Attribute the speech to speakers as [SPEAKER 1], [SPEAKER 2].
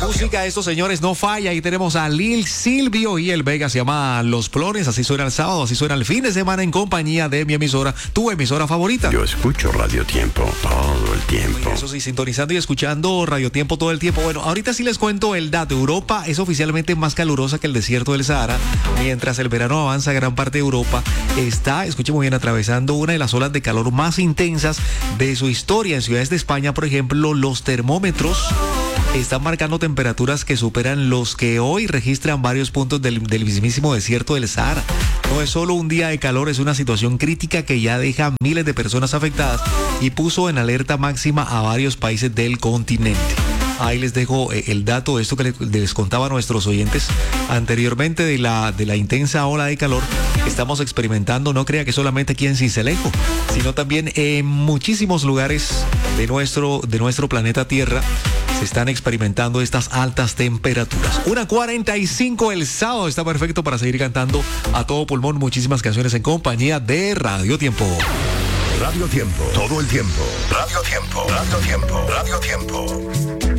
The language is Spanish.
[SPEAKER 1] música de estos señores no falla. Ahí tenemos a Lil Silvio y el Vega, se llama Los Clones. Así suena el sábado, así suena el fin de semana en compañía de mi emisora, tu emisora favorita.
[SPEAKER 2] Yo escucho Radio Tiempo todo el tiempo.
[SPEAKER 1] Eso sí, sintonizando y escuchando Radio Tiempo todo el tiempo. Bueno, ahorita sí les cuento el dato. Europa es oficialmente más calurosa que el desierto del Sahara. Mientras el verano avanza, gran parte de Europa está, escuchen muy bien, atravesando una de las olas de calor más intensas de su historia. En ciudades de España, por ejemplo, los termómetros están marcando temperaturas que superan los que hoy registran varios puntos del mismísimo desierto del Sahara. No es solo un día de calor, es una situación crítica que ya deja miles de personas afectadas y puso en alerta máxima a varios países del continente. Ahí les dejo el dato de esto que les contaba a nuestros oyentes anteriormente de la intensa ola de calor que estamos experimentando. No crea que solamente aquí en Sincelejo, sino también en muchísimos lugares de nuestro planeta Tierra se están experimentando estas altas temperaturas. 1:45 el sábado, está perfecto para seguir cantando a todo pulmón muchísimas canciones en compañía de Radio Tiempo.
[SPEAKER 2] Radio Tiempo, todo el tiempo. Radio Tiempo, Radio Tiempo, Radio Tiempo.